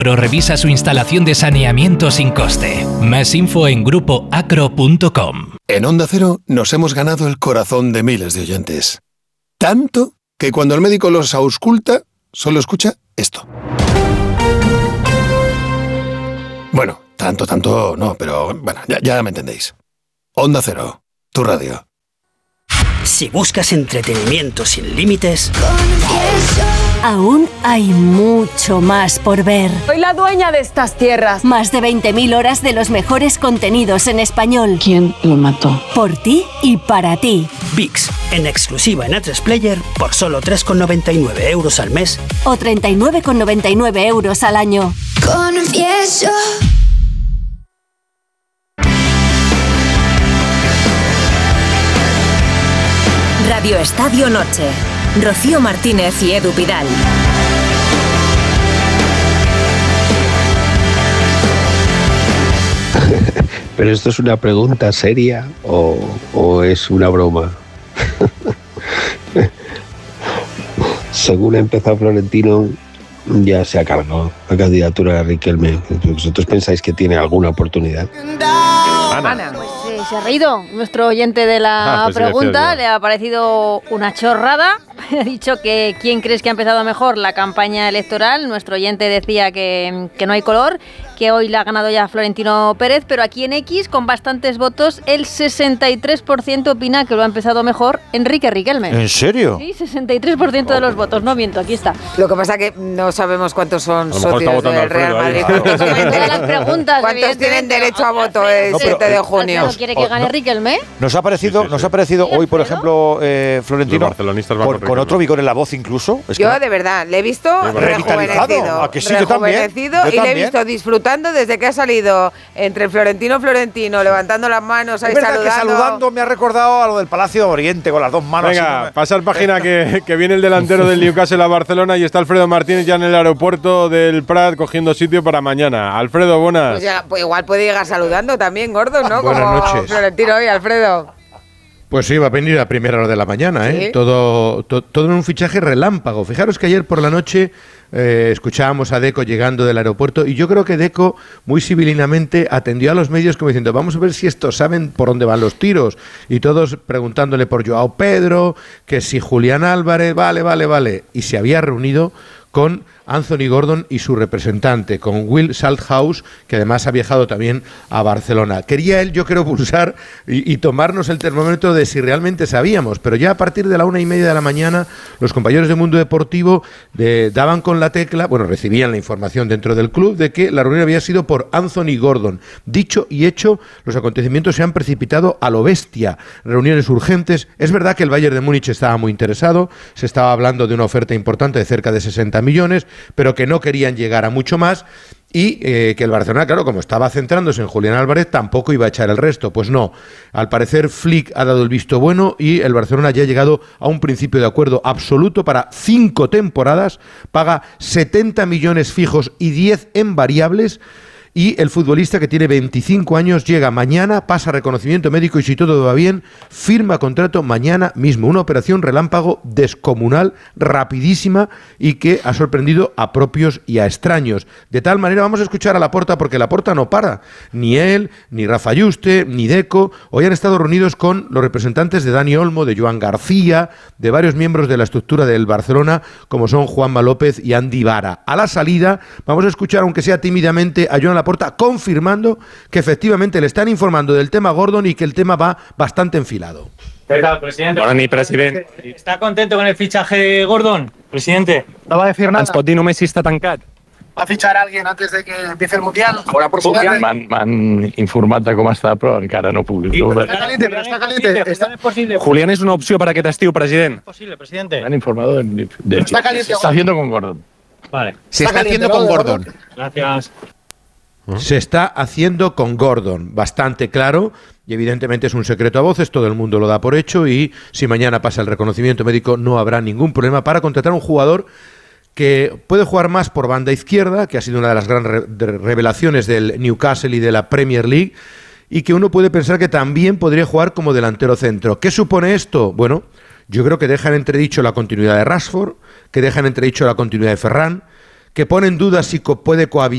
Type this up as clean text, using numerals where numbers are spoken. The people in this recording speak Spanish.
Revisa su instalación de saneamiento sin coste. Más info en grupoacro.com. En Onda Cero nos hemos ganado el corazón de miles de oyentes. Tanto que cuando el médico los ausculta, solo escucha esto. Bueno, tanto no, pero bueno, ya me entendéis. Onda Cero, tu radio. Si buscas entretenimiento sin límites, aún hay mucho más por ver. Soy la dueña de estas tierras. Más de 20.000 horas de los mejores contenidos en español. ¿Quién lo mató? Por ti y para ti. VIX, en exclusiva en A3 Player por solo 3,99 euros al mes. O 39,99 euros al año. Confieso. Radio Estadio Noche. Rocío Martínez y Edu Pidal. ¿Pero esto es una pregunta seria o es una broma? Según ha empezado Florentino, ya se ha cargado la candidatura de Riquelme. ¿Vosotros pensáis que tiene alguna oportunidad? Ana. Pues se ha reído nuestro oyente de la pregunta, le ha parecido una chorrada. Ha dicho que ¿quién crees que ha empezado mejor la campaña electoral? Nuestro oyente decía que no hay color, que hoy la ha ganado ya Florentino Pérez, pero aquí en X, con bastantes votos, el 63% opina que lo ha empezado mejor Enrique Riquelme. ¿En serio? Sí, 63% de los votos, no miento, aquí está. Lo que pasa que no sabemos cuántos son socios del Real Madrid. ¿Cuántos tienen derecho a voto el 7 de junio? ¿No quiere que gane Riquelme? Nos ha parecido hoy, por ejemplo, Florentino, con otro vigor en la voz incluso. Es yo, de verdad, le he visto rejuvenecido. ¿A que sí? Yo también. Y le he visto disfrutando desde que ha salido entre Florentino, levantando las manos, ahí saludando. Que saludando me ha recordado a lo del Palacio de Oriente, con las dos manos. Venga, pasar página que viene el delantero del Newcastle a Barcelona y está Alfredo Martínez ya en el aeropuerto del Prat cogiendo sitio para mañana. Alfredo, buenas. Pues igual puede llegar saludando también, Gordo, ¿no? Buenas como noches. Florentino hoy, Alfredo. Pues sí, va a venir a primera hora de la mañana, ¿eh? ¿Sí? Todo en un fichaje relámpago. Fijaros que ayer por la noche escuchábamos a Deco llegando del aeropuerto y yo creo que Deco muy civilinamente atendió a los medios como diciendo vamos a ver si estos saben por dónde van los tiros y todos preguntándole por Joao Pedro, que si Julián Álvarez, vale. Y se había reunido con Anthony Gordon y su representante, con Will Salthouse, que además ha viajado también a Barcelona. Quería él, yo creo, pulsar y tomarnos el termómetro de si realmente sabíamos, pero ya a partir de la 1:30 de la mañana, los compañeros de Mundo Deportivo daban con la tecla, recibían la información dentro del club de que la reunión había sido por Anthony Gordon. Dicho y hecho, los acontecimientos se han precipitado a lo bestia. Reuniones urgentes. Es verdad que el Bayern de Múnich estaba muy interesado, se estaba hablando de una oferta importante de cerca de 60 millones, pero que no querían llegar a mucho más y que el Barcelona, claro, como estaba centrándose en Julián Álvarez, tampoco iba a echar el resto. Pues no, al parecer Flick ha dado el visto bueno y el Barcelona ya ha llegado a un principio de acuerdo absoluto para 5 temporadas, paga 70 millones fijos y 10 en variables. Y el futbolista, que tiene 25 años, llega mañana, pasa reconocimiento médico y si todo va bien, firma contrato mañana mismo. Una operación relámpago descomunal, rapidísima y que ha sorprendido a propios y a extraños. De tal manera, vamos a escuchar a Laporta porque Laporta no para. Ni él, ni Rafa Yuste, ni Deco. Hoy han estado reunidos con los representantes de Dani Olmo, de Joan García, de varios miembros de la estructura del Barcelona, como son Juanma López y Andy Vara. A la salida, vamos a escuchar, aunque sea tímidamente, a Joan Laporta confirmando que efectivamente le están informando del tema Gordon y que el tema va bastante enfilado. ¿Qué tal, presidente? Hola, president. ¿Está contento con el fichaje de Gordon, presidente? No va a decir nada. Ens pot dir només si està tancat. ¿Va a fichar a alguien antes de que empiece el Mundial? Ahora por m'han informat de com està, però encara no puc. Está caliente, pero está caliente. ¿Es posible? Julián és una opció per aquest estiu, president. ¿Es posible, presidente? Han informado de Está caliente. se está haciendo con Gordon. Vale. Se está haciendo con Gordon. Gracias. Se está haciendo con Gordon, bastante claro, y evidentemente es un secreto a voces, todo el mundo lo da por hecho, y si mañana pasa el reconocimiento médico no habrá ningún problema para contratar a un jugador que puede jugar más por banda izquierda, que ha sido una de las grandes revelaciones del Newcastle y de la Premier League, y que uno puede pensar que también podría jugar como delantero centro. ¿Qué supone esto? Bueno, yo creo que deja en entredicho la continuidad de Rashford, que deja en entredicho la continuidad de Ferran, que pone en duda si puede cohabitar